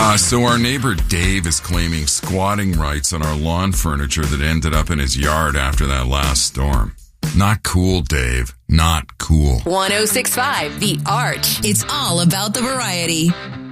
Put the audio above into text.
So our neighbor Dave is claiming squatting rights on our lawn furniture that ended up in his yard after that last storm. Not cool, Dave. Not cool. 106.5 The Arch. It's all about the variety.